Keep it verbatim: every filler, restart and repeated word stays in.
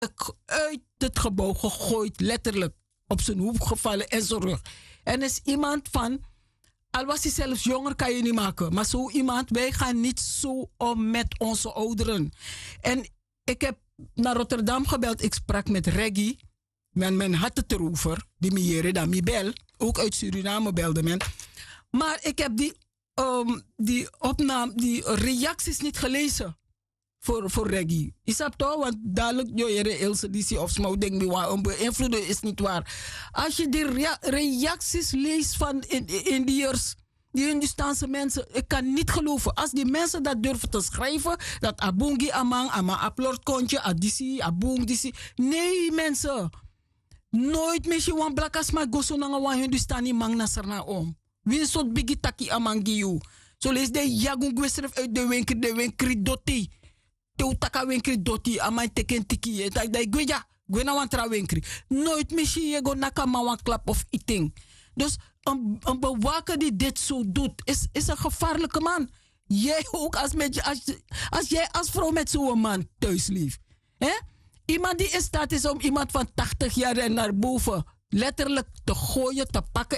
uit het gebouw gegooid, letterlijk. Op zijn hoef gevallen en zijn rug. En is iemand van, al was hij zelfs jonger, kan je niet maken. Maar zo iemand, wij gaan niet zo om met onze ouderen. En ik heb naar Rotterdam gebeld, ik sprak met Reggie. Men, men had het erover, die miere, dat mi bel. Ook uit Suriname belde men. Maar ik heb die, um, die opname, die reacties niet gelezen. Voor, voor Reggie. Is dat toch? Want dadelijk, joh, Ilse, die zie of smouw, denk me, een beïnvloeden is niet waar. Als je die rea reacties leest van Indiërs, die Hindustaanse mensen, ik kan niet geloven. Als die mensen dat durven te schrijven, dat abungi amang, ama upload kontje, adisi, abung, disi. Nee, mensen. Nooit meer wan blakas ma goso na wan Hindustani mang nasarna om. Wie soort bigi taki amangi you. Zo lees de jagung gwesref uit de winkel, de winkel dotti. Te taka winkri doti amai teken tiki. Dat ik weet ja, gwena wan tra winkri. Nooit misschien je go nakama wan klap of eating. Dus een, een bewaker die dit zo doet, is, is een gevaarlijke man. Jij ook als, met, als, als jij als vrouw met zo'n man thuis lief. Hè? Iemand die in staat is om iemand van tachtig jaar en naar boven letterlijk te gooien, te pakken